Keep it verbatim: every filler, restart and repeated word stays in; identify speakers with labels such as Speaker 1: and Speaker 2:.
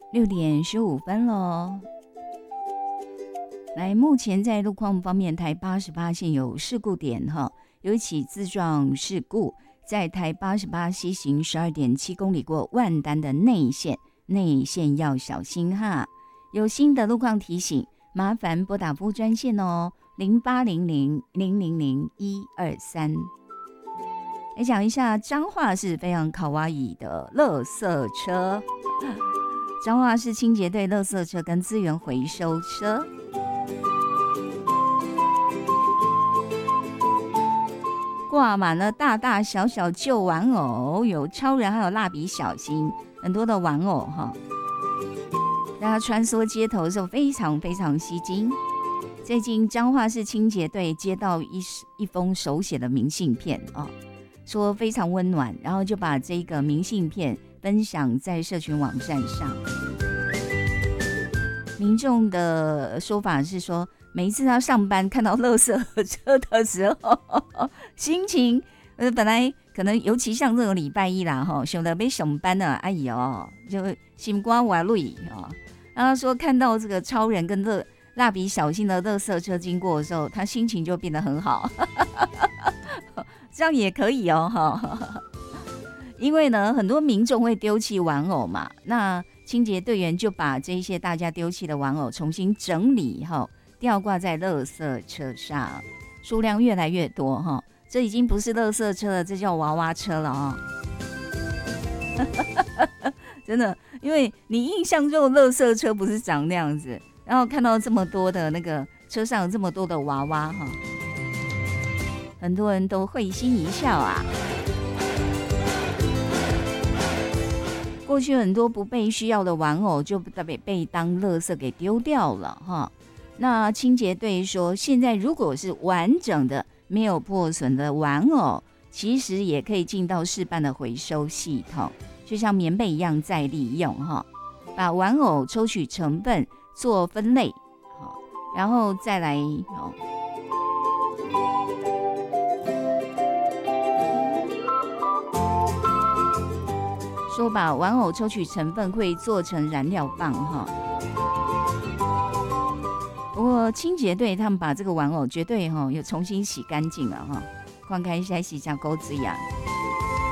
Speaker 1: 六点十五分喽。来，目前在路况方面，台八十八线有事故点哈，有一起自撞事故，在台八十八西行十二点七公里过万丹的内线，内线要小心哈。有新的路况提醒，麻烦拨打服务专线哦，零八零零零零零一二三。来讲一下彰化市非常卡哇伊的垃圾车，彰化市清洁队垃圾车跟资源回收车。挂满了大大小小旧玩偶，有超人还有蜡笔小新，很多的玩偶哈。大家穿梭街头的时候非常非常吸睛。最近彰化市清洁队接到 一, 一封手写的明信片啊，说非常温暖，然后就把这个明信片分享在社群网站上。民众的说法是说，每一次他上班看到垃圾车的时候，心情呃本来可能尤其像这个礼拜一啦哈，想到要上班了，哎呦，就心肝活累哦。然后说看到这个超人跟乐蜡笔小新的垃圾车经过的时候，他心情就变得很好，这样也可以哦哈。因为呢，很多民众会丢弃玩偶嘛，那清洁队员就把这些大家丢弃的玩偶重新整理后，吊挂在垃圾车上，数量越来越多哈。这已经不是垃圾车了，这叫娃娃车了啊！真的，因为你印象中的垃圾车不是长那样子，然后看到这么多的那个车上有这么多的娃娃哈，很多人都会心一笑啊。过去很多不被需要的玩偶就被被当垃圾给丢掉了哈。那清洁队说，现在如果是完整的没有破损的玩偶，其实也可以进到示范的回收系统，就像棉被一样再利用哈，把玩偶抽取成分做分类，然后再来说把玩偶抽取成分会做成燃料棒哈。不过清洁队他们把这个玩偶绝对哈又重新洗干净了哈，放开洗洗加钩子呀。